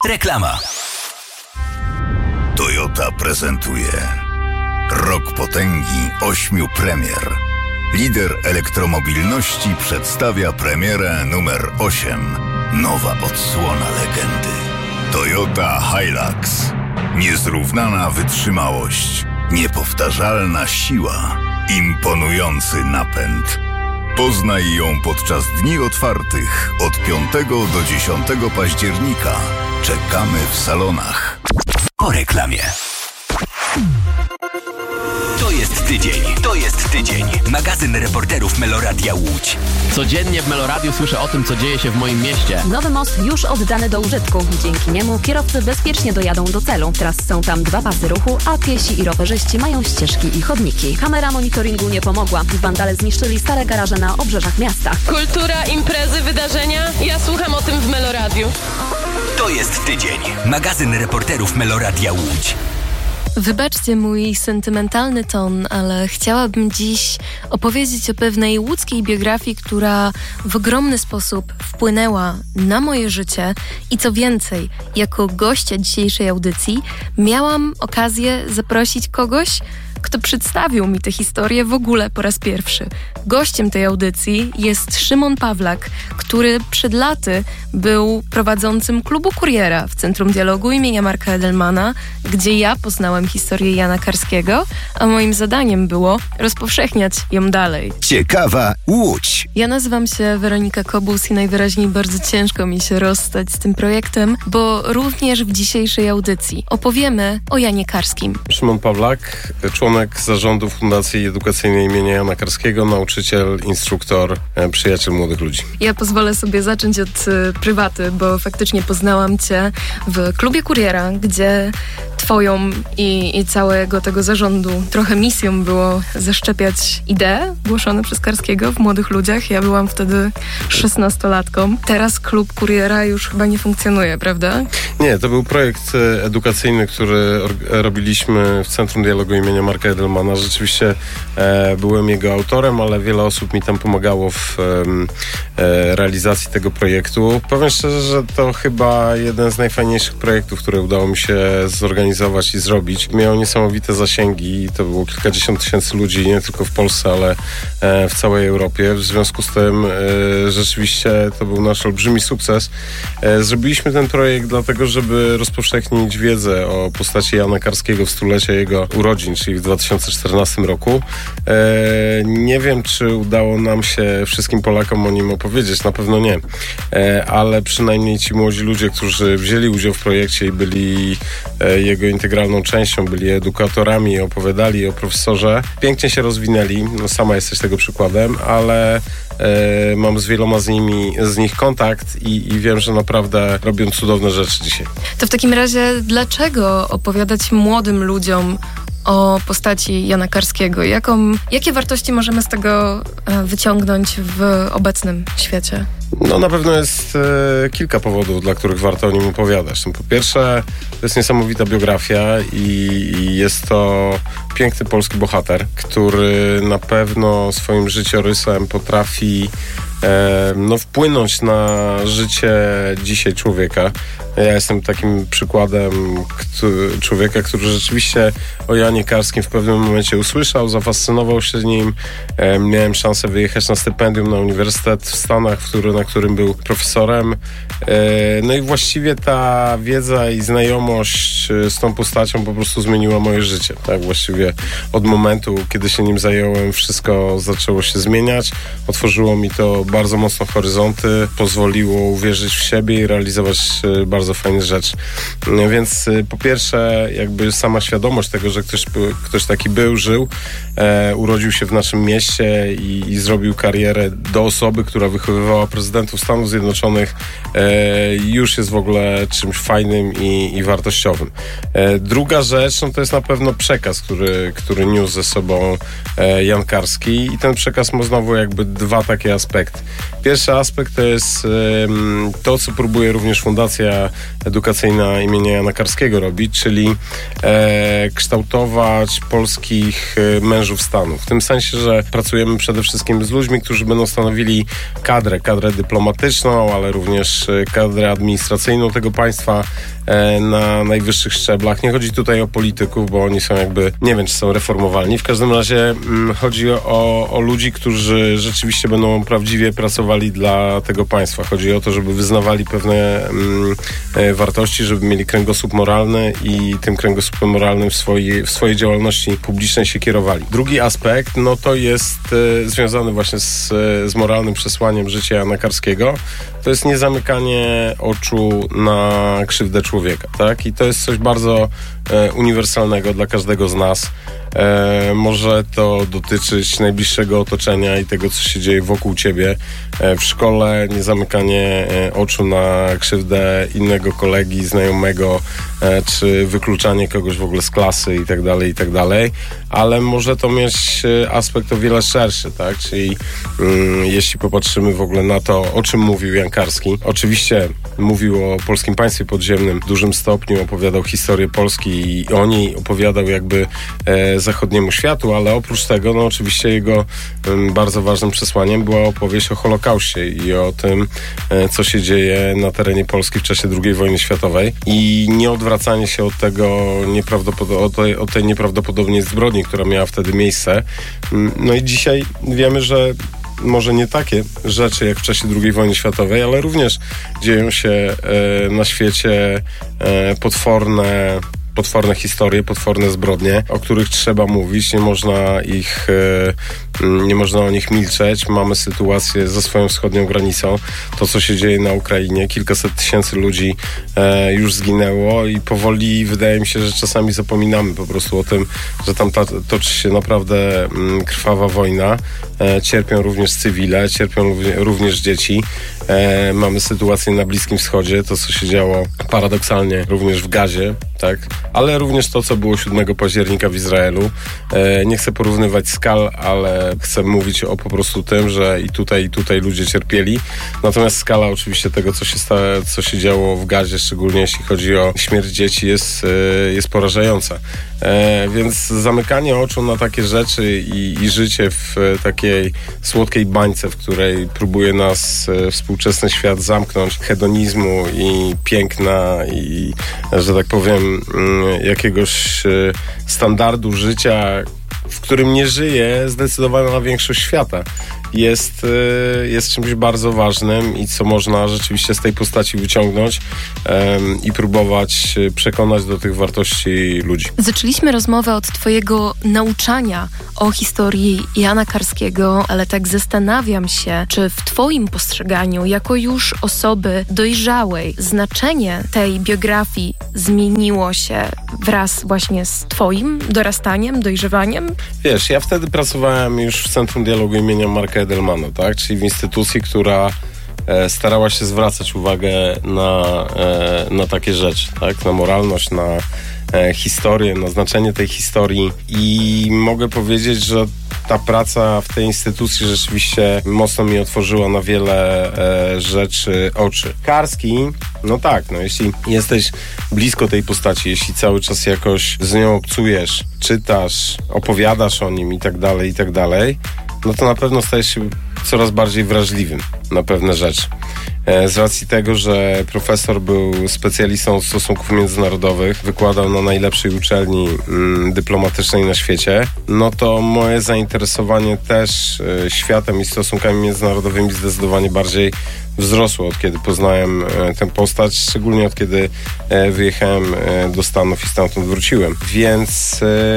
Reklama. Toyota prezentuje Rok potęgi 8 premier. Lider elektromobilności przedstawia premierę numer 8. Nowa odsłona legendy. Toyota Hilux. Niezrównana wytrzymałość, niepowtarzalna siła, imponujący napęd. Poznaj ją podczas dni otwartych od 5 do 10 października. Czekamy w salonach. Po reklamie. To jest tydzień. Magazyn reporterów Meloradia Łódź. Codziennie w Meloradiu słyszę o tym, co dzieje się w moim mieście. Nowy most już oddany do użytku. Dzięki niemu kierowcy bezpiecznie dojadą do celu. Teraz są tam 2 pasy ruchu, a piesi i rowerzyści mają ścieżki i chodniki. Kamera monitoringu nie pomogła. Wandale zniszczyli stare garaże na obrzeżach miasta. Kultura, imprezy, wydarzenia. Ja słucham o tym w Meloradiu. To jest tydzień. Magazyn reporterów Meloradia Łódź. Wybaczcie mój sentymentalny ton, ale chciałabym dziś opowiedzieć o pewnej łódzkiej biografii, która w ogromny sposób wpłynęła na moje życie i co więcej, jako gościa dzisiejszej audycji miałam okazję zaprosić kogoś, kto przedstawił mi tę historię w ogóle po raz pierwszy. Gościem tej audycji jest Szymon Pawlak, który przed laty był prowadzącym klubu Kuriera w Centrum Dialogu imienia Marka Edelmana, gdzie ja poznałem historię Jana Karskiego, a moim zadaniem było rozpowszechniać ją dalej. Ciekawa Łódź. Ja nazywam się Weronika Kobus i najwyraźniej bardzo ciężko mi się rozstać z tym projektem, bo również w dzisiejszej audycji opowiemy o Janie Karskim. Szymon Pawlak, członek zarządu Fundacji Edukacyjnej imienia Jana Karskiego, nauczyciel, instruktor, przyjaciel młodych ludzi. Ja pozwolę sobie zacząć od prywaty, bo faktycznie poznałam Cię w klubie Kuriera, gdzie Twoją i całego tego zarządu trochę misją było zaszczepiać idee głoszone przez Karskiego w młodych ludziach. Ja byłam wtedy 16-latką. Teraz klub Kuriera już chyba nie funkcjonuje, prawda? Nie, to był projekt edukacyjny, który robiliśmy w Centrum Dialogu imienia Marka Edelmana. Rzeczywiście byłem jego autorem, ale wiele osób mi tam pomagało w realizacji tego projektu. Powiem szczerze, że to chyba jeden z najfajniejszych projektów, które udało mi się zorganizować i zrobić. Miał niesamowite zasięgi. To było kilkadziesiąt tysięcy ludzi, nie tylko w Polsce, ale w całej Europie. W związku z tym rzeczywiście to był nasz olbrzymi sukces. Zrobiliśmy ten projekt dlatego, żeby rozpowszechnić wiedzę o postaci Jana Karskiego w stulecie jego urodzin, czyli w 2014 roku. Nie wiem, czy udało nam się wszystkim Polakom o nim opowiedzieć, na pewno nie, ale przynajmniej ci młodzi ludzie, którzy wzięli udział w projekcie i byli jego integralną częścią, byli edukatorami, opowiadali o profesorze, pięknie się rozwinęli. No, sama jesteś tego przykładem, ale mam z wieloma z nich kontakt i wiem, że naprawdę robią cudowne rzeczy dzisiaj. To w takim razie dlaczego opowiadać młodym ludziom o postaci Jana Karskiego? Jakie wartości możemy z tego wyciągnąć w obecnym świecie? No na pewno jest kilka powodów, dla których warto o nim opowiadać. No, po pierwsze, to jest niesamowita biografia i jest to piękny polski bohater, który na pewno swoim życiorysem potrafi wpłynąć na życie dzisiaj człowieka. Ja jestem takim przykładem człowieka, który rzeczywiście o Janie Karskim w pewnym momencie usłyszał, zafascynował się nim. Miałem szansę wyjechać na stypendium na uniwersytet w Stanach, na którym był profesorem. No i właściwie ta wiedza i znajomość z tą postacią po prostu zmieniła moje życie. Tak, właściwie od momentu, kiedy się nim zająłem, wszystko zaczęło się zmieniać. Otworzyło mi to bardzo mocno horyzonty, pozwoliło uwierzyć w siebie i realizować bardzo fajne rzeczy. Więc po pierwsze, jakby sama świadomość tego, że ktoś taki żył, urodził się w naszym mieście i zrobił karierę do osoby, która wychowywała prezydentów Stanów Zjednoczonych, już jest w ogóle czymś fajnym i wartościowym. Druga rzecz, no to jest na pewno przekaz, który niósł ze sobą Jan Karski i ten przekaz ma znowu jakby dwa takie aspekty. Pierwszy aspekt to jest to, co próbuje również Fundacja Edukacyjna imienia Jana Karskiego robić, czyli kształtować polskich mężów stanu. W tym sensie, że pracujemy przede wszystkim z ludźmi, którzy będą stanowili kadrę dyplomatyczną, ale również kadrę administracyjną tego państwa na najwyższych szczeblach. Nie chodzi tutaj o polityków, bo oni są jakby, nie wiem, czy są reformowalni. W każdym razie chodzi o ludzi, którzy rzeczywiście będą prawdziwie pracowali dla tego państwa. Chodzi o to, żeby wyznawali pewne wartości, żeby mieli kręgosłup moralny i tym kręgosłupem moralnym w swojej działalności publicznej się kierowali. Drugi aspekt, no to jest związany właśnie z moralnym przesłaniem życia Jana Karskiego. To jest niezamykanie oczu na krzywdę człowieka, tak? I to jest coś bardzo uniwersalnego dla każdego z nas. Może to dotyczyć najbliższego otoczenia i tego, co się dzieje wokół ciebie. W szkole niezamykanie oczu na krzywdę innego kolegi, znajomego, czy wykluczanie kogoś w ogóle z klasy i tak dalej. Ale może to mieć aspekt o wiele szerszy, tak? Czyli jeśli popatrzymy w ogóle na to, o czym mówił Jan Karski. Oczywiście mówił o polskim państwie podziemnym w dużym stopniu, opowiadał historię Polski i o niej opowiadał jakby zachodniemu światu, ale oprócz tego, no oczywiście jego bardzo ważnym przesłaniem była opowieść o Holokauście i o tym, co się dzieje na terenie Polski w czasie II wojny światowej i nieodwracanie się od tego od tej nieprawdopodobnej zbrodni, która miała wtedy miejsce. No i dzisiaj wiemy, że może nie takie rzeczy jak w czasie II wojny światowej, ale również dzieją się na świecie potworne historie, potworne zbrodnie, o których trzeba mówić, nie można o nich milczeć. Mamy sytuację ze swoją wschodnią granicą, to co się dzieje na Ukrainie, kilkaset tysięcy ludzi już zginęło i powoli wydaje mi się, że czasami zapominamy po prostu o tym, że tam toczy się naprawdę krwawa wojna. Cierpią również cywile, cierpią również dzieci. Mamy sytuację na Bliskim Wschodzie, to co się działo paradoksalnie również w Gazie, tak? Ale również to, co było 7 października w Izraelu. Nie chcę porównywać skal, ale chcę mówić po prostu tym, że i tutaj ludzie cierpieli. Natomiast skala oczywiście tego, co się działo w Gazie, szczególnie jeśli chodzi o śmierć dzieci, jest porażająca. Więc zamykanie oczu na takie rzeczy i życie w takiej słodkiej bańce, w której próbuje nas współczesny świat zamknąć hedonizmu i piękna i, że tak powiem, jakiegoś standardu życia, w którym nie żyje zdecydowana większość świata, jest czymś bardzo ważnym i co można rzeczywiście z tej postaci wyciągnąć i próbować przekonać do tych wartości ludzi. Zaczęliśmy rozmowę od twojego nauczania o historii Jana Karskiego, ale tak zastanawiam się, czy w twoim postrzeganiu, jako już osoby dojrzałej, znaczenie tej biografii zmieniło się wraz właśnie z twoim dorastaniem, dojrzewaniem? Wiesz, ja wtedy pracowałem już w Centrum Dialogu imienia Marka Edelmana, tak? Czyli w instytucji, która starała się zwracać uwagę na takie rzeczy, tak? Na moralność, na historię, na znaczenie tej historii i mogę powiedzieć, że ta praca w tej instytucji rzeczywiście mocno mi otworzyła na wiele rzeczy oczy. Karski, no tak, no jeśli jesteś blisko tej postaci, jeśli cały czas jakoś z nią obcujesz, czytasz, opowiadasz o nim i tak dalej, no to na pewno stajesz się coraz bardziej wrażliwym na pewne rzeczy. Z racji tego, że profesor był specjalistą od stosunków międzynarodowych, wykładał na najlepszej uczelni dyplomatycznej na świecie, no to moje zainteresowanie też światem i stosunkami międzynarodowymi zdecydowanie bardziej wzrosło, od kiedy poznałem tę postać, szczególnie od kiedy wyjechałem do Stanów i stamtąd wróciłem. Więc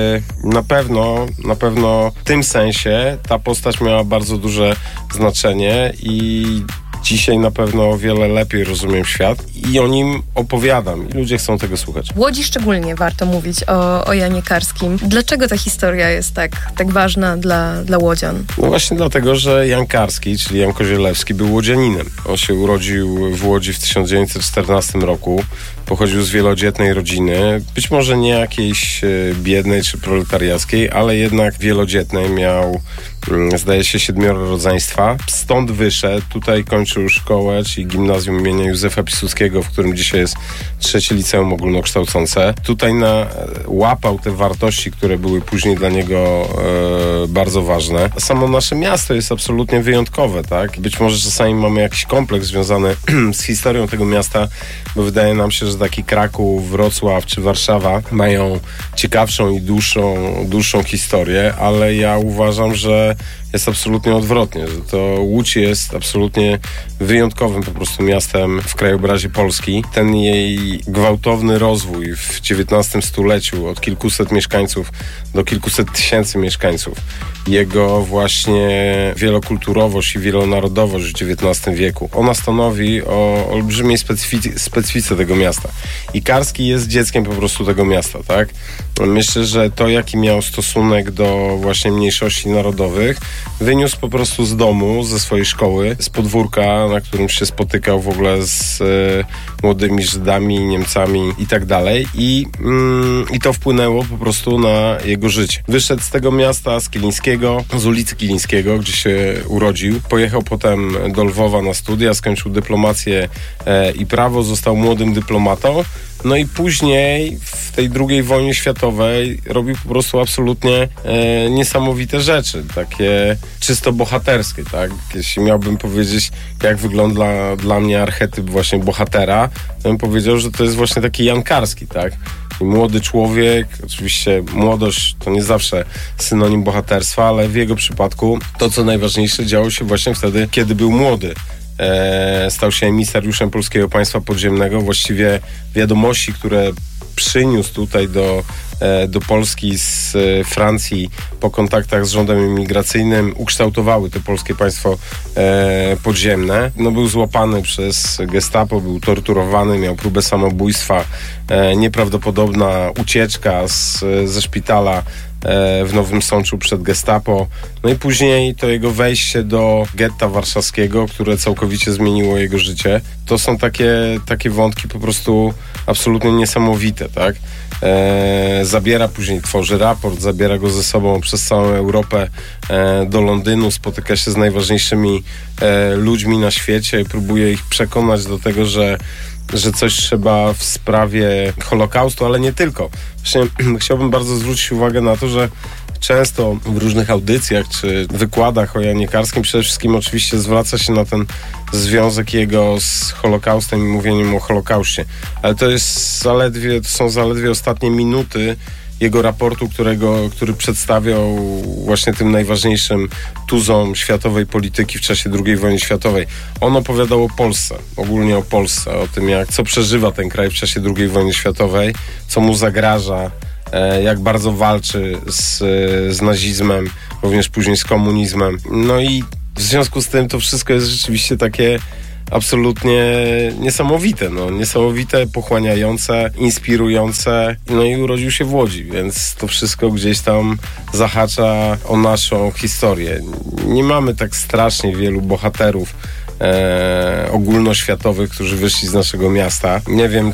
na pewno w tym sensie ta postać miała bardzo duże znaczenie i dzisiaj na pewno o wiele lepiej rozumiem świat i o nim opowiadam i ludzie chcą tego słuchać. W Łodzi szczególnie warto mówić o Janie Karskim. Dlaczego ta historia jest tak ważna dla łodzian? No właśnie dlatego, że Jan Karski, czyli Jan Kozielewski, był łodzianinem. On się urodził w Łodzi w 1914 roku. pochodził z wielodzietnej rodziny, być może nie jakiejś biednej czy proletariackiej, ale jednak wielodzietnej. Miał, zdaje się, 7 rodzeństwa. Stąd wyszedł, tutaj kończył szkołę, czyli gimnazjum imienia Józefa Piłsudskiego, w którym dzisiaj jest 3. liceum ogólnokształcące. Tutaj łapał te wartości, które były później dla niego bardzo ważne. Samo nasze miasto jest absolutnie wyjątkowe, tak? Być może czasami mamy jakiś kompleks związany z historią tego miasta, bo wydaje nam się, że taki Kraków, Wrocław czy Warszawa mają ciekawszą i dłuższą historię, ale ja uważam, że jest absolutnie odwrotnie, że to Łódź jest absolutnie wyjątkowym po prostu miastem w krajobrazie Polski. Ten jej gwałtowny rozwój w XIX stuleciu od kilkuset mieszkańców do kilkuset tysięcy mieszkańców, jego właśnie wielokulturowość i wielonarodowość w XIX wieku, ona stanowi o olbrzymiej specyfice tego miasta. I Karski jest dzieckiem po prostu tego miasta, tak? Myślę, że to, jaki miał stosunek do właśnie mniejszości narodowych, wyniósł po prostu z domu, ze swojej szkoły, z podwórka, na którym się spotykał w ogóle z młodymi Żydami, Niemcami i tak dalej. I to wpłynęło po prostu na jego życie. Wyszedł z tego miasta, z Kilińskiego, z ulicy Kilińskiego, gdzie się urodził. Pojechał potem do Lwowa na studia, skończył dyplomację i prawo, został młodym dyplomatą. No i później w tej II wojnie światowej robił po prostu absolutnie niesamowite rzeczy, takie czysto bohaterskie, tak? Jeśli miałbym powiedzieć, jak wygląda dla mnie archetyp właśnie bohatera, to bym powiedział, że to jest właśnie taki Jan Karski, tak? I młody człowiek, oczywiście młodość to nie zawsze synonim bohaterstwa, ale w jego przypadku to, co najważniejsze, działo się właśnie wtedy, kiedy był młody. Stał się emisariuszem Polskiego Państwa Podziemnego. Właściwie wiadomości, które przyniósł tutaj do Polski z Francji po kontaktach z rządem imigracyjnym, ukształtowały to Polskie Państwo Podziemne. No, był złapany przez gestapo, był torturowany, miał próbę samobójstwa, nieprawdopodobna ucieczka ze szpitala w Nowym Sączu przed gestapo. No i później to jego wejście do getta warszawskiego, które całkowicie zmieniło jego życie. To są takie wątki po prostu absolutnie niesamowite, tak? Tworzy raport, zabiera go ze sobą przez całą Europę do Londynu, spotyka się z najważniejszymi ludźmi na świecie i próbuje ich przekonać do tego, że coś trzeba w sprawie Holokaustu, ale nie tylko. Właśnie chciałbym bardzo zwrócić uwagę na to, że często w różnych audycjach czy wykładach o Janie Karskim przede wszystkim oczywiście zwraca się na ten związek jego z Holokaustem i mówieniem o Holokauście. Ale to są zaledwie ostatnie minuty jego raportu, który przedstawiał właśnie tym najważniejszym tuzom światowej polityki w czasie II wojny światowej. On opowiadał o Polsce, ogólnie o Polsce, o tym, co przeżywa ten kraj w czasie II wojny światowej, co mu zagraża, jak bardzo walczy z nazizmem, również później z komunizmem. No i w związku z tym to wszystko jest rzeczywiście takie absolutnie niesamowite, niesamowite, pochłaniające, inspirujące. No i urodził się w Łodzi, więc to wszystko gdzieś tam zahacza o naszą historię. Nie mamy tak strasznie wielu bohaterów ogólnoświatowych, którzy wyszli z naszego miasta. Nie wiem,